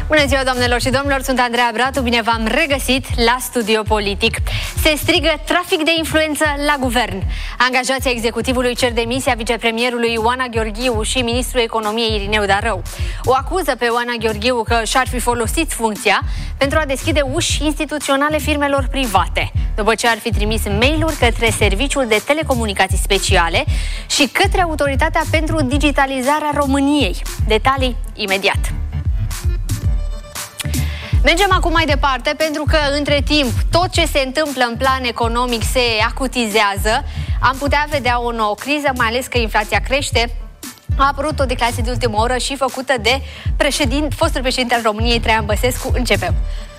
Bună ziua, doamnelor și domnilor, sunt Andreea Bratu, bine v-am regăsit la Studio Politic. Se strigă trafic de influență la guvern. Angajații executivului cer demisia vicepremierului Oana Gheorghiu și ministrul economiei Irineu Darău. O acuză pe Oana Gheorghiu că și-ar fi folosit funcția pentru a deschide uși instituționale firmelor private, după ce ar fi trimis mail-uri către Serviciul de Telecomunicații Speciale și către Autoritatea pentru Digitalizarea României. Detalii imediat. Mergem acum mai departe, pentru că între timp tot ce se întâmplă în plan economic se acutizează. Am putea vedea o nouă criză, mai ales că inflația crește. A apărut o declarație de ultimă oră și făcută de fostul președinte al României, Traian Băsescu. Începem.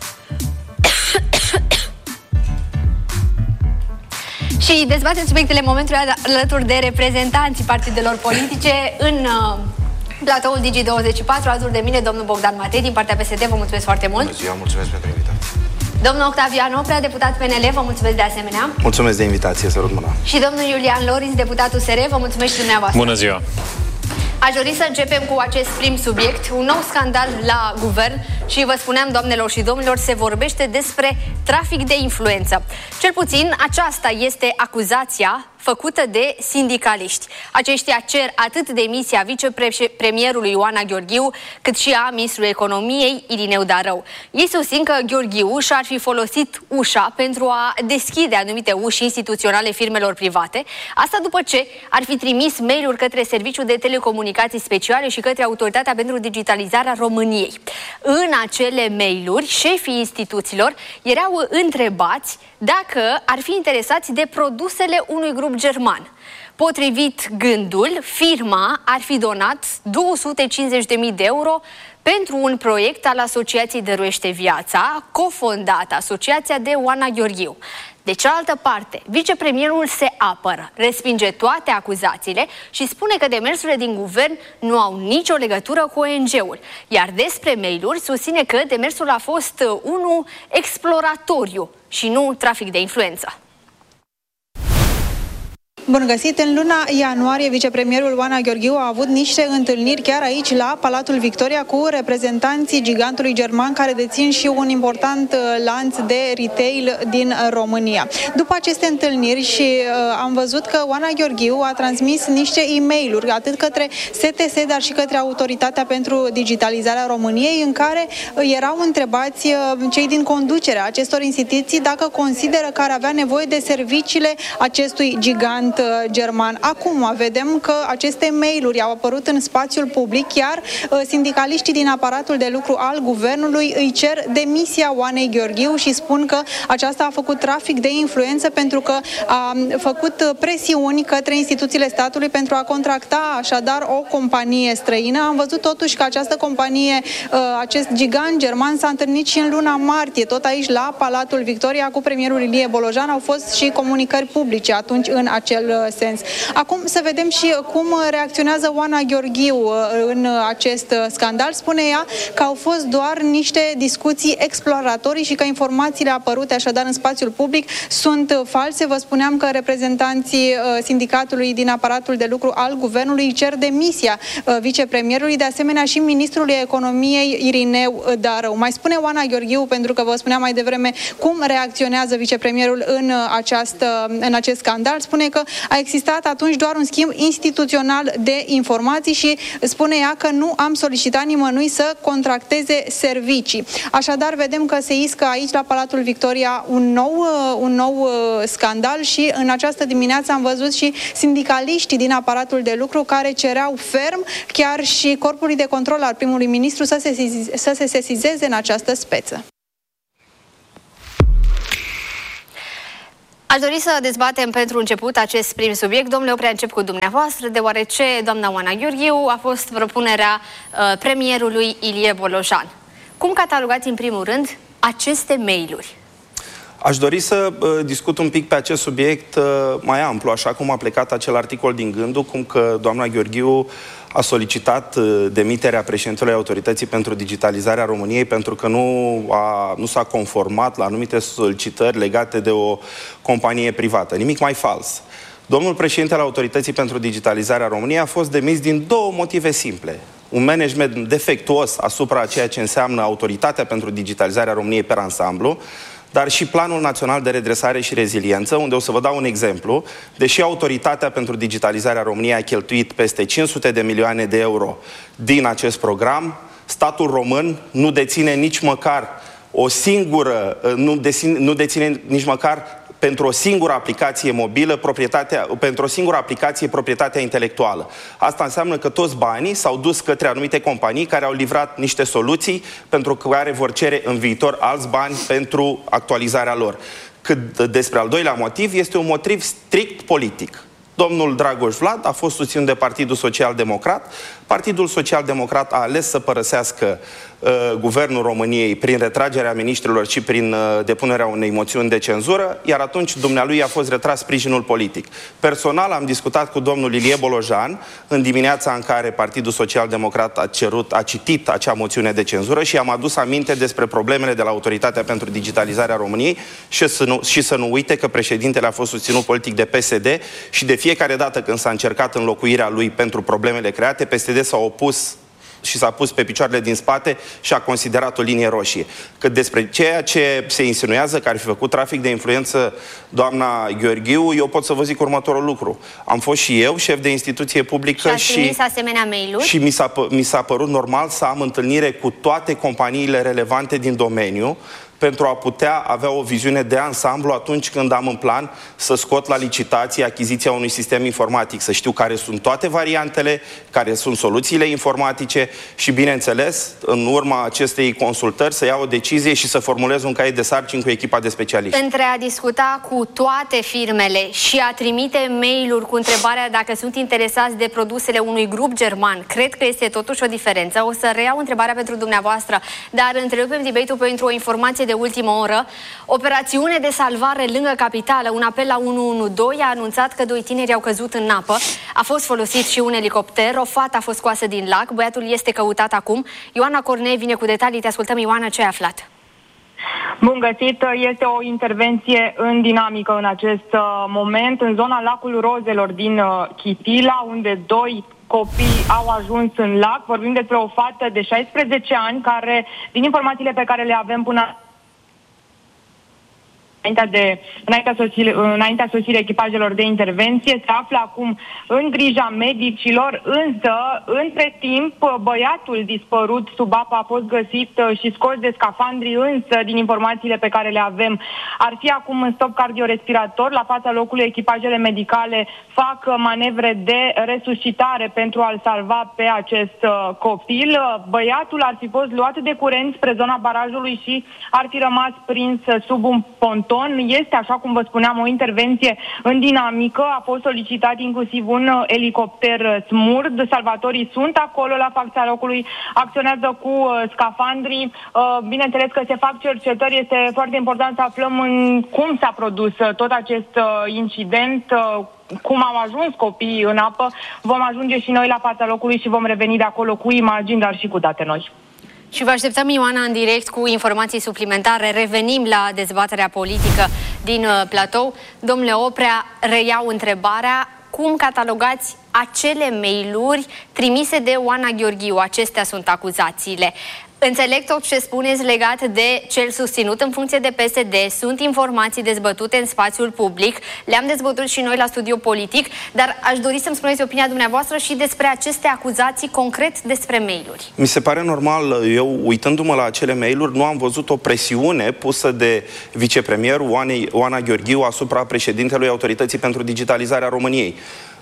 Și dezbatem subiectele momentului alături de reprezentanții partidelor politice în platoul Digi24, alături de mine, domnul Bogdan Matei, din partea PSD, vă mulțumesc foarte mult. Bună ziua, mulțumesc pentru invitație. Domnul Octavian Oprea, deputat PNL, vă mulțumesc de asemenea. Mulțumesc de invitație, sărut mâna. Și domnul Iulian Loris, deputat USR, vă mulțumesc și dumneavoastră. Bună ziua. Aș dori să începem cu acest prim subiect, un nou scandal la guvern și vă spuneam, doamnelor și domnilor, se vorbește despre trafic de influență. Cel puțin aceasta este acuzația făcută de sindicaliști. Aceștia cer atât demisia vicepremierului Oana Gheorghiu, cât și a ministrului economiei Irineu Darău. Ei susțin că Gheorghiu și-ar fi folosit ușa pentru a deschide anumite uși instituționale firmelor private, asta după ce ar fi trimis mail-uri către Serviciul de Telecomunicații Speciale și către Autoritatea pentru Digitalizarea României. În acele mail-uri, șefii instituțiilor erau întrebați dacă ar fi interesați de produsele unui grup german. Potrivit Gândul, firma ar fi donat 250.000 de euro pentru un proiect al Asociației Dăruiește Viața, cofondată Asociația de Oana Gheorghiu. De cealaltă parte, vicepremierul se apără, respinge toate acuzațiile și spune că demersurile din guvern nu au nicio legătură cu ONG-ul. Iar despre mail-uri susține că demersul a fost unul exploratoriu și nu trafic de influență. Bun găsit! În luna ianuarie, vicepremierul Oana Gheorghiu a avut niște întâlniri chiar aici, la Palatul Victoria, cu reprezentanții gigantului german, care dețin și un important lanț de retail din România. După aceste întâlniri și am văzut că Oana Gheorghiu a transmis niște e-mail-uri, atât către STS, dar și către Autoritatea pentru Digitalizarea României, în care erau întrebați cei din conducerea acestor instituții dacă consideră că ar avea nevoie de serviciile acestui gigant german. Acum vedem că aceste mail-uri au apărut în spațiul public, iar sindicaliștii din aparatul de lucru al guvernului îi cer demisia Oanei Gheorghiu și spun că aceasta a făcut trafic de influență pentru că a făcut presiuni către instituțiile statului pentru a contracta așadar o companie străină. Am văzut totuși că această companie, acest gigant german, s-a întâlnit și în luna martie, tot aici la Palatul Victoria, cu premierul Ilie Bolojan. Au fost și comunicări publice atunci în acel sens. Acum să vedem și cum reacționează Oana Gheorghiu în acest scandal. Spune ea că au fost doar niște discuții exploratorii și că informațiile apărute așadar în spațiul public sunt false. Vă spuneam că reprezentanții sindicatului din aparatul de lucru al guvernului cer demisia vicepremierului, de asemenea și ministrului economiei Irineu Darău. Mai spune Oana Gheorghiu, pentru că vă spuneam mai devreme cum reacționează vicepremierul în acest scandal. Spune că a existat atunci doar un schimb instituțional de informații și spune ea că nu am solicitat nimănui să contracteze servicii. Așadar, vedem că se iscă aici la Palatul Victoria un nou scandal și în această dimineață am văzut și sindicaliștii din aparatul de lucru care cereau ferm chiar și corpului de control al primului ministru să se sesizeze în această speță. Aș dori să dezbatem pentru început acest prim subiect. Domnule Oprea, încep cu dumneavoastră, deoarece doamna Oana Gheorghiu a fost propunerea premierului Ilie Bolojan. Cum catalogați în primul rând aceste mail-uri? Aș dori să discut un pic pe acest subiect mai amplu, așa cum a plecat acel articol din Gândul, cum că doamna Gheorghiu a solicitat demiterea președintelui Autorității pentru Digitalizarea României pentru că nu s-a conformat la anumite solicitări legate de o companie privată. Nimic mai fals. Domnul președinte al Autorității pentru Digitalizarea României a fost demis din două motive simple. un management defectuos asupra ceea ce înseamnă Autoritatea pentru Digitalizarea României per ansamblu, dar și Planul Național de Redresare și Reziliență, unde o să vă dau un exemplu. Deși Autoritatea pentru Digitalizarea României a cheltuit peste 500 de milioane de euro din acest program, statul român nu deține nici măcar o singură, nu deține nici măcar pentru o singură aplicație mobilă, pentru o singură aplicație proprietatea intelectuală. Asta înseamnă că toți banii s-au dus către anumite companii care au livrat niște soluții pentru care vor cere în viitor alți bani pentru actualizarea lor. Cât despre al doilea motiv, este un motiv strict politic. Domnul Dragoș Vlad a fost susținut de Partidul Social-Democrat. Partidul Social-Democrat a ales să părăsească Guvernul României prin retragerea miniștrilor și prin depunerea unei moțiuni de cenzură, iar atunci dumnealui a fost retras sprijinul politic. Personal am discutat cu domnul Ilie Bolojan în dimineața în care Partidul Social-Democrat a citit acea moțiune de cenzură și am adus aminte despre problemele de la Autoritatea pentru Digitalizarea României și să nu uite că președintele a fost susținut politic de PSD și de fiecare dată când s-a încercat înlocuirea lui pentru problemele create, PSD s-a opus și s-a pus pe picioarele din spate și a considerat o linie roșie. Cât despre ceea ce se insinuează că ar fi făcut trafic de influență doamna Gheorghiu, eu pot să vă zic următorul lucru. Am fost și eu șef de instituție publică și asemenea mail-uri? Și mi s-a părut normal să am întâlnire cu toate companiile relevante din domeniu pentru a putea avea o viziune de ansamblu atunci când am în plan să scot la licitație achiziția unui sistem informatic, să știu care sunt toate variantele, care sunt soluțiile informatice și, bineînțeles, în urma acestei consultări să iau o decizie și să formulez un caiet de sarcini cu echipa de specialiști. Între a discuta cu toate firmele și a trimite mail-uri cu întrebarea dacă sunt interesați de produsele unui grup german, cred că este totuși o diferență. O să reiau întrebarea pentru dumneavoastră, dar întrerupem debate-ul pentru o informație de ultimă oră. Operațiune de salvare lângă capitală, un apel la 112 a anunțat că 2 tineri au căzut în apă. A fost folosit și un elicopter, o fată a fost scoasă din lac, băiatul este căutat acum. Ioana Cornei vine cu detalii, te ascultăm, Ioana, ce ai aflat? Bun găsit, este o intervenție în dinamică în acest moment, în zona lacului Rozelor din Chitila, unde 2 copii au ajuns în lac. Vorbim despre o fată de 16 ani care, din informațiile pe care le avem până înaintea sosirii echipajelor de intervenție, se află acum în grija medicilor, însă, între timp, băiatul dispărut sub apă a fost găsit și scos de scafandri, însă, din informațiile pe care le avem, ar fi acum în stop cardiorespirator. La fața locului, echipajele medicale fac manevre de resuscitare pentru a-l salva pe acest copil. Băiatul ar fi fost luat de curent spre zona barajului și ar fi rămas prins sub un ponton. Este, așa cum vă spuneam, o intervenție în dinamică. A fost solicitat inclusiv un elicopter SMURD. Salvatorii sunt acolo la fața locului, acționează cu scafandrii. Bineînțeles că se fac cercetări. Este foarte important să aflăm cum s-a produs tot acest incident, cum au ajuns copiii în apă. Vom ajunge și noi la fața locului și vom reveni de acolo cu imagini, dar și cu date noi. Și vă așteptăm, Ioana, în direct cu informații suplimentare. Revenim la dezbaterea politică din platou. Domnule Oprea, reiau întrebarea. Cum catalogați acele mail-uri trimise de Oana Gheorghiu? Acestea sunt acuzațiile. Înțeleg tot ce spuneți legat de cel susținut în funcție de PSD. Sunt informații dezbătute în spațiul public. Le-am dezbătut și noi la Studio Politic, dar aș dori să-mi spuneți opinia dumneavoastră și despre aceste acuzații concret despre mail-uri. Mi se pare normal. Eu, uitându-mă la acele mail-uri, nu am văzut o presiune pusă de vicepremierul Oana Gheorghiu asupra președintelui Autorității pentru Digitalizarea României.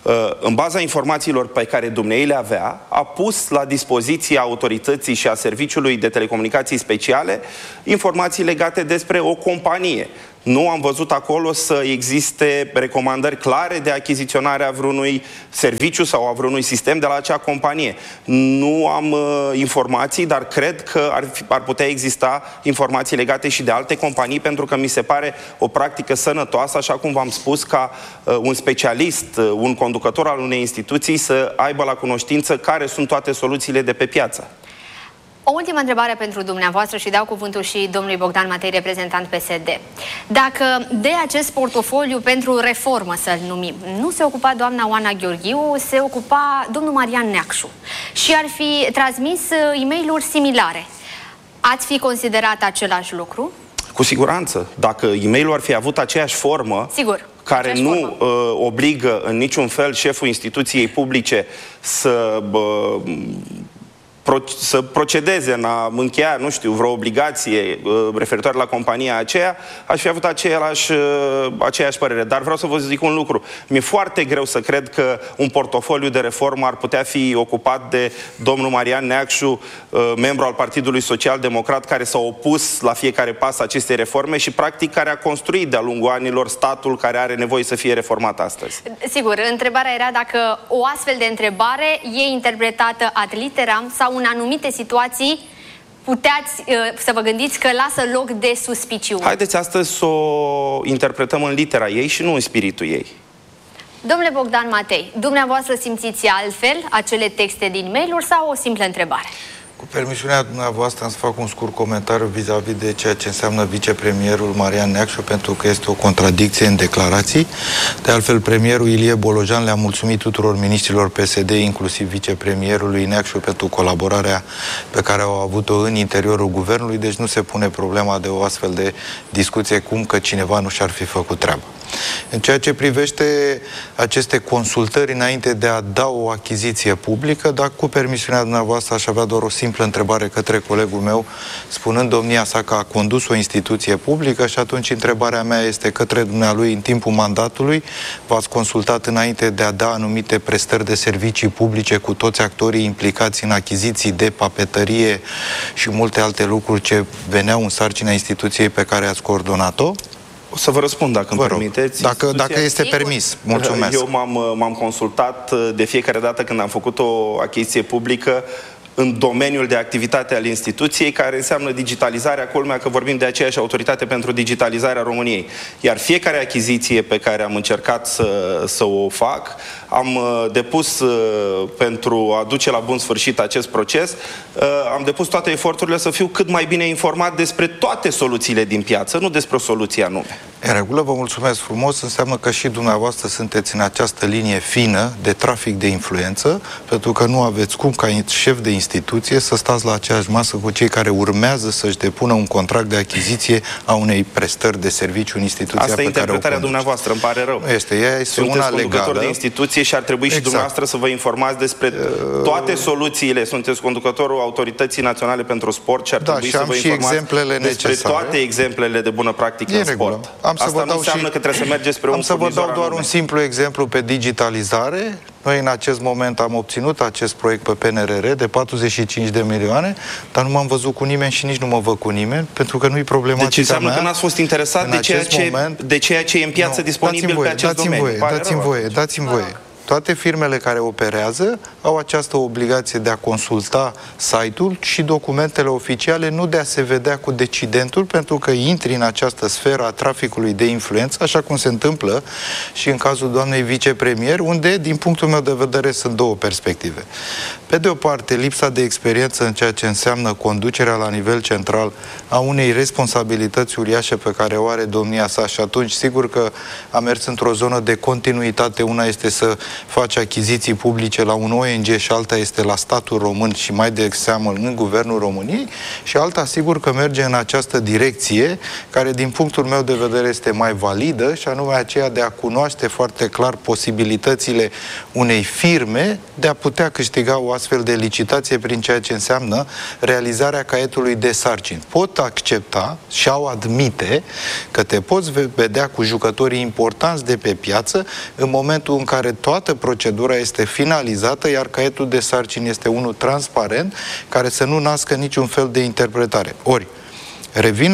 În baza informațiilor pe care dumnei le avea, a pus la dispoziția autorității și a Serviciului de Telecomunicații Speciale informații legate despre o companie. Nu am văzut acolo să existe recomandări clare de achiziționare a vreunui serviciu sau a vreunui sistem de la acea companie. Nu am informații, dar cred că ar putea exista informații legate și de alte companii, pentru că mi se pare o practică sănătoasă, așa cum v-am spus, ca un specialist, un conducător al unei instituții să aibă la cunoștință care sunt toate soluțiile de pe piață. O ultimă întrebare pentru dumneavoastră și dau cuvântul și domnului Bogdan Matei, reprezentant PSD. Dacă de acest portofoliu pentru reformă, să-l numim, nu se ocupa doamna Oana Gheorghiu, se ocupa domnul Marian Neacșu și ar fi transmis e-mail-uri similare, ați fi considerat același lucru? Cu siguranță. Dacă e-mailul ar fi avut aceeași formă, sigur, care nu obligă în niciun fel șeful instituției publice să procedeze în a încheia, nu știu, vreo obligație referitoare la compania aceea, aș fi avut aceeași părere. Dar vreau să vă zic un lucru. Mi-e foarte greu să cred că un portofoliu de reformă ar putea fi ocupat de domnul Marian Neacșu, membru al Partidului Social Democrat, care s-a opus la fiecare pas acestei reforme și, practic, care a construit de-a lungul anilor statul care are nevoie să fie reformat astăzi. Sigur, întrebarea era dacă o astfel de întrebare e interpretată ad literam sau în anumite situații puteați să vă gândiți că lasă loc de suspiciune. Haideți astăzi să o interpretăm în litera ei și nu în spiritul ei. Domnule Bogdan Matei, dumneavoastră simțiți altfel acele texte din mail-uri sau o simplă întrebare? Cu permisiunea dumneavoastră am să fac un scurt comentariu vis-a-vis de ceea ce înseamnă vicepremierul Marian Neacșu, pentru că este o contradicție în declarații. De altfel, premierul Ilie Bolojan le-a mulțumit tuturor miniștrilor PSD, inclusiv vicepremierului Neacșu, pentru colaborarea pe care au avut-o în interiorul guvernului, deci nu se pune problema de o astfel de discuție cum că cineva nu și-ar fi făcut treaba. În ceea ce privește aceste consultări înainte de a da o achiziție publică, dar cu permisiunea dumneavoastră aș avea doar o simplă întrebare către colegul meu, spunând domnia sa că a condus o instituție publică și atunci întrebarea mea este către dumnealui în timpul mandatului, v-ați consultat înainte de a da anumite prestări de servicii publice cu toți actorii implicați în achiziții de papetărie și multe alte lucruri ce veneau în sarcina instituției pe care ați coordonat-o? O să vă răspund, dacă îmi permiteți. Dacă este permis. Mulțumesc. Eu m-am consultat de fiecare dată când am făcut o achiziție publică în domeniul de activitate al instituției, care înseamnă digitalizarea, culmea că vorbim de aceeași autoritate pentru digitalizarea României. Iar fiecare achiziție pe care am încercat să o fac, am depus pentru a duce la bun sfârșit acest proces, am depus toate eforturile să fiu cât mai bine informat despre toate soluțiile din piață, nu despre o soluție anume. În regulă, vă mulțumesc frumos. Înseamnă că și dumneavoastră sunteți în această linie fină de trafic de influență, pentru că nu aveți cum, ca șef de instituție, să stați la aceeași masă cu cei care urmează să-și depună un contract de achiziție a unei prestări de serviciu în instituția pe care o conduceți. Asta e interpretarea dumneavoastră, îmi pare rău. Nu este, ea este sunteți una legală. conducător de instituție și ar trebui și dumneavoastră să vă informați despre toate soluțiile. Sunteți conducătorul Autorității Naționale pentru Sport și ar trebui să vă informați despre toate exemplele de bună practică în sport. Asta nu înseamnă că trebuie să mergeți spre un furnizor anume. Am să vă dau doar un simplu exemplu pe digitalizare. Noi în acest moment am obținut acest proiect pe PNRR de 45 de milioane, dar nu m-am văzut cu nimeni și nici nu mă văd cu nimeni, pentru că nu-i problematica mea. Deci înseamnă că n-ați fost interesat de ceea ce e în piață disponibil pe acest domeniu. Dați-mi voie. Toate firmele care operează au această obligație de a consulta site-ul și documentele oficiale, nu de a se vedea cu decidentul, pentru că intri în această sferă a traficului de influență, așa cum se întâmplă și în cazul doamnei vicepremier, unde, din punctul meu de vedere, sunt două perspective. Pe de o parte, lipsa de experiență în ceea ce înseamnă conducerea la nivel central a unei responsabilități uriașe pe care o are domnia sa și atunci, sigur că a mers într-o zonă de continuitate. Una este să face achiziții publice la un ONG și alta este la statul român și mai de seamă în Guvernul României și alta sigur că merge în această direcție care din punctul meu de vedere este mai validă și anume aceea de a cunoaște foarte clar posibilitățile unei firme de a putea câștiga o astfel de licitație prin ceea ce înseamnă realizarea caietului de sarcini. Pot accepta și au admite că te poți vedea cu jucătorii importanți de pe piață în momentul în care toată procedura este finalizată, iar caietul de sarcini este unul transparent, care să nu nască niciun fel de interpretare. Ori, revin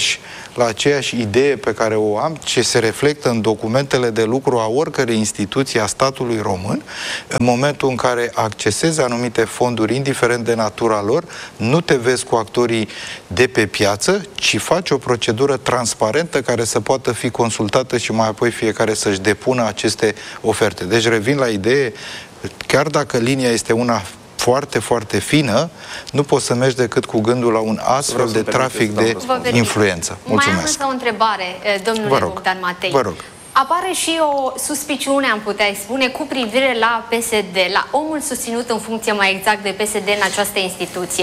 la aceeași idee pe care o am, ce se reflectă în documentele de lucru a oricărei instituții a statului român, în momentul în care accesezi anumite fonduri, indiferent de natura lor, nu te vezi cu actorii de pe piață, ci faci o procedură transparentă care să poată fi consultată și mai apoi fiecare să-și depună aceste oferte. Deci revin la idee, chiar dacă linia este una foarte, foarte fină, nu poți să mergi decât cu gândul la un astfel de trafic de influență. Mulțumesc. Mai am însă o întrebare, domnule Bogdan Matei. Vă rog. Apare și o suspiciune, am putea spune, cu privire la PSD, la omul susținut în funcție mai exact de PSD în această instituție.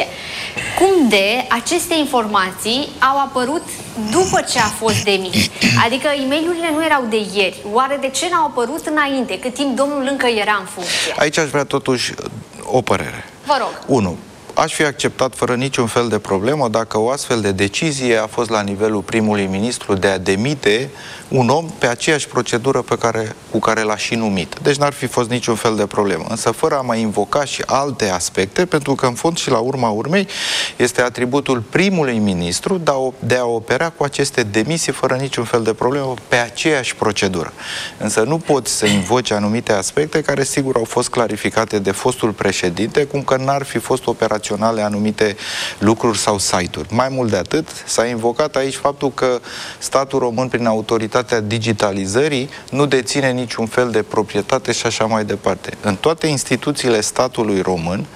Cum de aceste informații au apărut după ce a fost demis? Adică e-mail-urile nu erau de ieri. Oare de ce n-au apărut înainte, cât timp domnul încă era în funcție? Aici aș vrea totuși o părere. Vă rog. 1. Aș fi acceptat fără niciun fel de problemă dacă o astfel de decizie a fost la nivelul primului ministru de a demite un om pe aceeași procedură cu care l-a și numit. Deci n-ar fi fost niciun fel de problemă. Însă fără a mai invoca și alte aspecte, pentru că în fond și la urma urmei este atributul primului ministru de a opera cu aceste demisii fără niciun fel de problemă pe aceeași procedură. Însă nu poți să invoci anumite aspecte care sigur au fost clarificate de fostul președinte, cum că n-ar fi fost operaționale anumite lucruri sau site-uri. Mai mult de atât, s-a invocat aici faptul că statul român, prin autoritatea digitalizării, nu deține niciun fel de proprietate și așa mai departe. În toate instituțiile statului român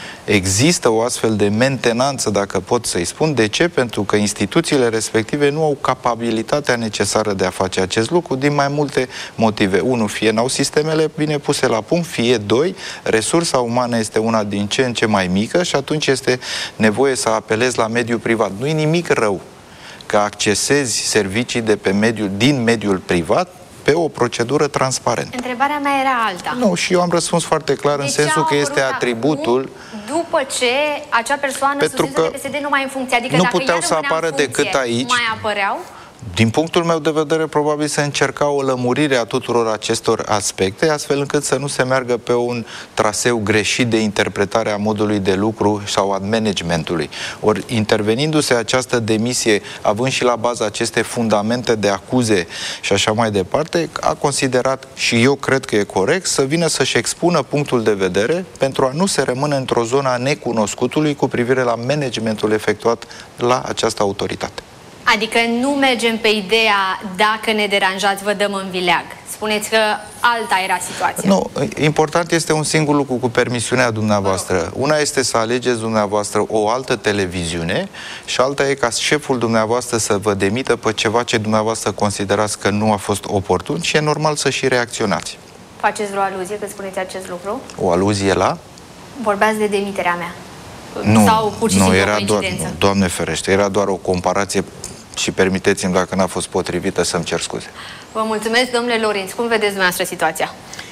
există o astfel de mentenanță, dacă pot să-i spun. De ce? Pentru că instituțiile respective nu au capabilitatea necesară de a face acest lucru din mai multe motive. 1. Fie n-au sistemele bine puse la punct, fie 2. Resursa umană este una din ce în ce mai mică și atunci este nevoie să apelezi la mediul privat. Nu e nimic rău că accesezi servicii din mediul privat pe o procedură transparentă. Întrebarea mea era alta. Nu, și eu am răspuns foarte clar în sensul că este atributul... După ce acea persoană susținută de PSD nu mai în funcție, adică nu dacă puteau ea să apară decât aici. Mai apăreau? Din punctul meu de vedere, probabil se încerca o lămurire a tuturor acestor aspecte, astfel încât să nu se meargă pe un traseu greșit de interpretare a modului de lucru sau a managementului. Ori, intervenindu-se această demisie, având și la bază aceste fundamente de acuze și așa mai departe, a considerat, și eu cred că e corect, să vină să-și expună punctul de vedere pentru a nu se rămâne într-o zonă a necunoscutului cu privire la managementul efectuat la această autoritate. Adică nu mergem pe ideea dacă ne deranjați, vă dăm în vileag. Spuneți că alta era situația. Nu, important este un singur lucru cu permisiunea dumneavoastră. Una este să alegeți dumneavoastră o altă televiziune și alta e ca șeful dumneavoastră să vă demită pe ceva ce dumneavoastră considerați că nu a fost oportun și e normal să și reacționați. Faceți vreo aluzie când spuneți acest lucru? O aluzie la? Vorbeați de demiterea mea. Nu, sau pur și simplu era o coincidență? Doar, Doamne ferește, era doar o comparație și permiteți-mi, dacă n-a fost potrivită, să-mi cer scuze. Vă mulțumesc, domnule Lorinț. Cum vedeți dumneavoastră situația?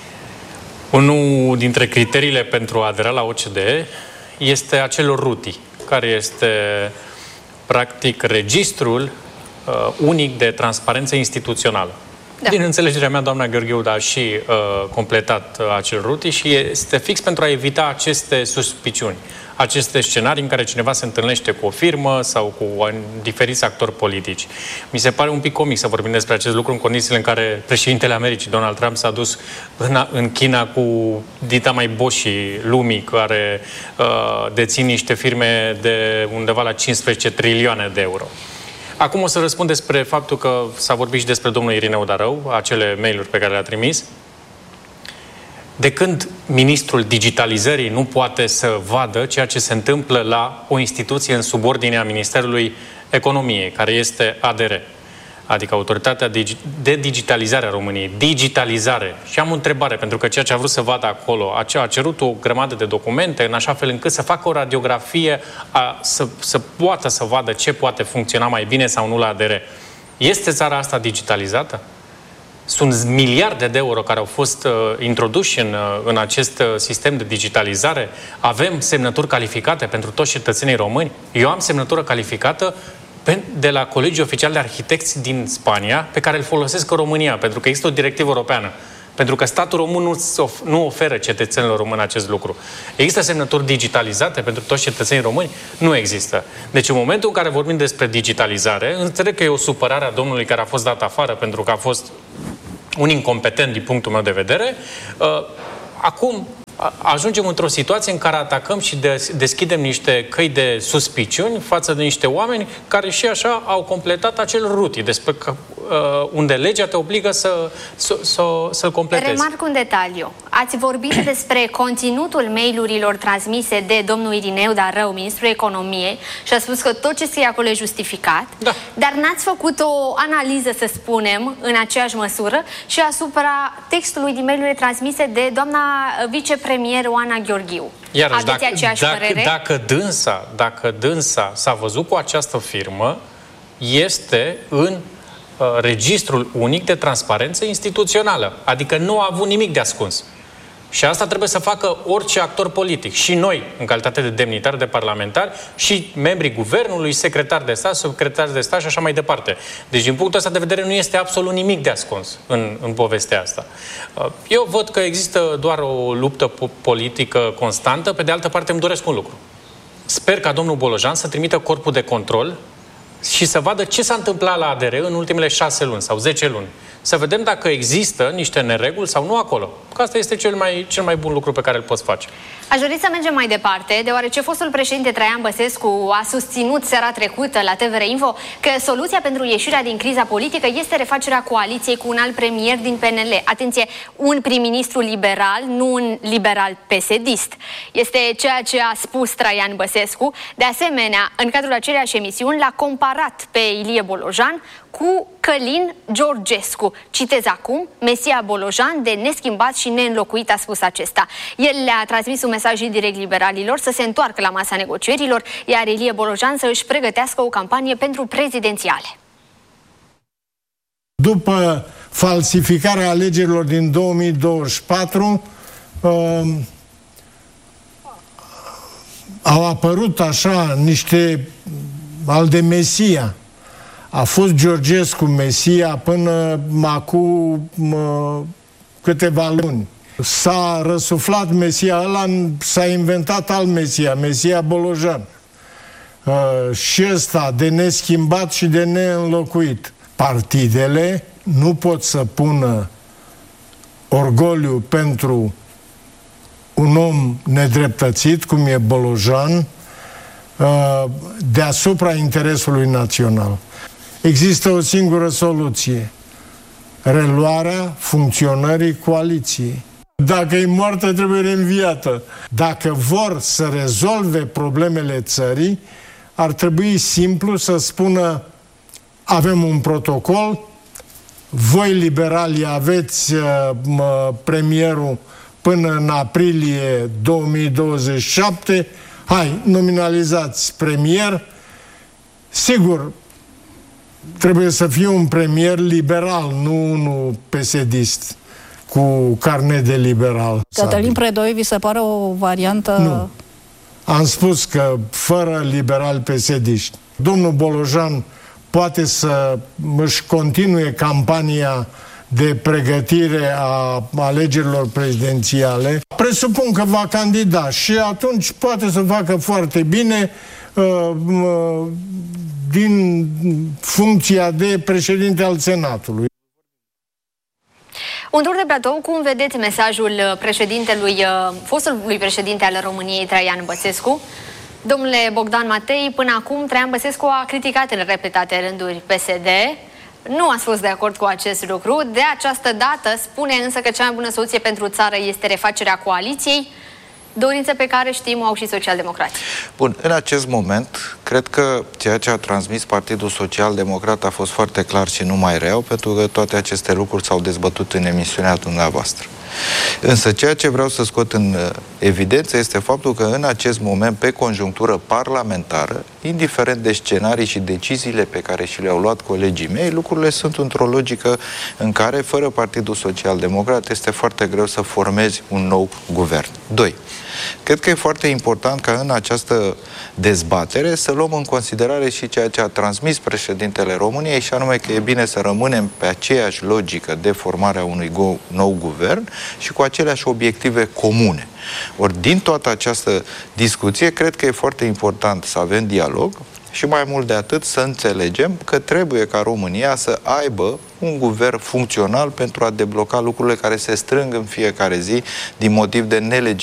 Unul dintre criteriile pentru a adera la OCDE este acel RUTI, care este practic registrul unic de transparență instituțională. Da. Din înțelegerea mea, doamna Gheorghiu a și completat acel RUTI și este fix pentru a evita aceste suspiciuni, aceste scenarii în care cineva se întâlnește cu o firmă sau cu diferiți actori politici. Mi se pare un pic comic să vorbim despre acest lucru în condițiile în care președintele Americii, Donald Trump, s-a dus în China cu dita mai boșii lumii, care dețin niște firme de undeva la 15 trilioane de euro. Acum o să răspund despre faptul că s-a vorbit și despre domnul Irineu Darău, acele mail-uri pe care le-a trimis. De când ministrul digitalizării nu poate să vadă ceea ce se întâmplă la o instituție în subordinea Ministerului Economiei, care este ADR, adică Autoritatea de Digitalizare a României, digitalizare. Și am o întrebare, pentru că ceea ce a vrut să vadă acolo, a cerut o grămadă de documente, în așa fel încât să facă o radiografie, să poată să vadă ce poate funcționa mai bine sau nu la ADR. Este țara asta digitalizată? Sunt miliarde de euro care au fost introduși în acest sistem de digitalizare. Avem semnături calificate pentru toți cetățenii români. Eu am semnătură calificată de la Colegiul Oficial de Arhitecți din Spania, pe care îl folosesc în România, pentru că există o directivă europeană. Pentru că statul român nu oferă cetățenilor români acest lucru. Există semnături digitalizate pentru toți cetățenii români? Nu există. Deci în momentul în care vorbim despre digitalizare, înțeleg că e o supărare a domnului care a fost dat afară pentru că a fost un incompetent din punctul meu de vedere. Acum ajungem într-o situație în care atacăm și deschidem niște căi de suspiciuni față de niște oameni care și așa au completat acel RUTI, unde legea te obligă să-l completezi. Remarc un detaliu. Ați vorbit despre conținutul mail-urilor transmise de domnul Irineu Darău, ministrul economiei, și a spus că tot ce scrie acolo e justificat, dar n-ați făcut o analiză, să spunem, în aceeași măsură și asupra textului din mail-urile transmise de doamna vicepremier Oana Gheorghiu. Iarăși, dacă dânsa s-a văzut cu această firmă, este în registrul unic de transparență instituțională. Adică nu a avut nimic de ascuns. Și asta trebuie să facă orice actor politic. Și noi, în calitate de demnitari, de parlamentari, și membrii guvernului, secretari de stat, secretari de stat și așa mai departe. Deci, din punctul ăsta de vedere, nu este absolut nimic de ascuns în povestea asta. Eu văd că există doar o luptă politică constantă. Pe de altă parte, îmi doresc un lucru. Sper ca domnul Bolojan să trimită corpul de control și să vadă ce s-a întâmplat la ADR în ultimele 6 luni sau 10 luni. Să vedem dacă există niște nereguli sau nu acolo. Că asta este cel mai bun lucru pe care îl poți face. Aș dori să mergem mai departe, deoarece fostul președinte Traian Băsescu a susținut seara trecută la TVR Info că soluția pentru ieșirea din criza politică este refacerea coaliției cu un alt premier din PNL. Atenție, un prim-ministru liberal, nu un liberal PSD-ist. Este ceea ce a spus Traian Băsescu. De asemenea, în cadrul aceleași emisiuni, l-a comparat pe Ilie Bolojan cu Călin Georgescu. Citez acum: Mesia Bolojan, de neschimbat și neînlocuit, a spus acesta. El le-a transmis un mesaj indirect liberalilor să se întoarcă la masa negocierilor, iar Ilie Bolojan să își pregătească o campanie pentru prezidențiale. După falsificarea alegerilor din 2024, au apărut așa niște al de Mesia. A fost Georgescu Mesia până acum câteva luni. S-a răsuflat Mesia ăla, s-a inventat alt Mesia, Mesia Bolojan. Și ăsta de neschimbat și de neînlocuit. Partidele nu pot să pună orgoliu pentru un om nedreptățit, cum e Bolojan, deasupra interesului național. Există o singură soluție: reluarea funcționării coaliției. Dacă e moartă, trebuie reînviată. Dacă vor să rezolve problemele țării, ar trebui simplu să spună: avem un protocol, voi liberali aveți premierul până în aprilie 2027, hai, nominalizați premier. Sigur, trebuie să fie un premier liberal, nu unul PSD-ist cu carnet de liberal. Cătălin Predoi vi se pare o variantă? Nu. Am spus că fără liberal PSD-iști. Domnul Bolojan poate să își continue campania de pregătire a alegerilor prezidențiale. Presupun că va candida și atunci poate să facă foarte bine din funcția de președinte al Senatului. Un tur de platou, cum vedeți mesajul fostului președinte al României, Traian Băsescu? Domnule Bogdan Matei, până acum Traian Băsescu a criticat în repetate rânduri PSD. Nu ați fost de acord cu acest lucru. De această dată spune însă că cea mai bună soluție pentru țară este refacerea coaliției, dorință pe care știm o au și socialdemocrații. Bun, în acest moment, cred că ceea ce a transmis Partidul Social-Democrat a fost foarte clar și nu mai rău, pentru că toate aceste lucruri s-au dezbătut în emisiunea dumneavoastră. Însă ceea ce vreau să scot în evidență este faptul că în acest moment, pe conjunctură parlamentară, indiferent de scenarii și deciziile pe care și le-au luat colegii mei, lucrurile sunt într-o logică în care, fără Partidul Social-Democrat, este foarte greu să formezi un nou guvern. 2. Cred că e foarte important ca în această dezbatere să luăm în considerare și ceea ce a transmis președintele României, și anume că e bine să rămânem pe aceeași logică de formarea unui nou guvern și cu aceleași obiective comune. Ori din toată această discuție, cred că e foarte important să avem dialog și mai mult de atât să înțelegem că trebuie ca România să aibă un guvern funcțional pentru a debloca lucrurile care se strâng în fiecare zi din motiv de nelegitimitate